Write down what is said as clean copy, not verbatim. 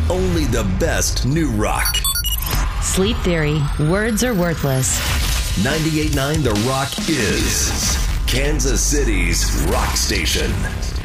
only the best new rock. Sleep Theory. Words are worthless. 98.9 The Rock is Kansas City's rock station.